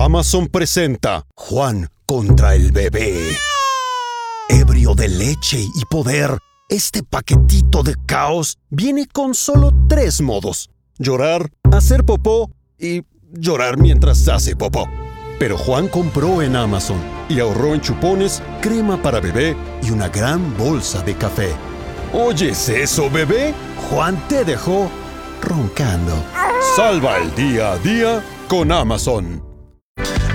Amazon presenta Juan contra el bebé. Ebrio de leche y poder, este paquetito de caos viene con solo 3 modos: llorar, hacer popó y llorar mientras hace popó. Pero Juan compró en Amazon y ahorró en chupones, crema para bebé y una gran bolsa de café. ¿Oyes eso, bebé? Juan te dejó roncando. Salva el día a día con Amazon.